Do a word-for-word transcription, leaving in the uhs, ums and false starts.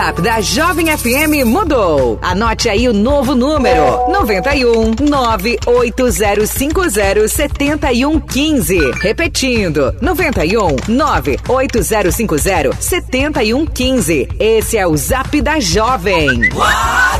WhatsApp da Jovem F M mudou. Anote aí o novo número: noventa e um, nove oito zero cinco zero, sete um um cinco. Repetindo, noventa e um, nove oito zero cinco zero, sete um um cinco. Esse é o Zap da Jovem.